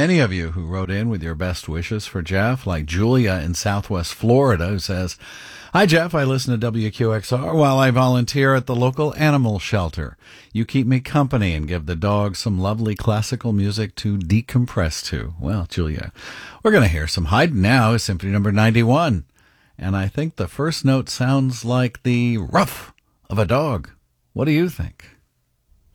many of you who wrote in with your best wishes for Jeff, like Julia in Southwest Florida, who says, "Hi, Jeff. I listen to WQXR while I volunteer at the local animal shelter. You keep me company and give the dog some lovely classical music to decompress to." Well, Julia, we're going to hear some Haydn now, Symphony number 91. And I think the first note sounds like the ruff of a dog. What do you think?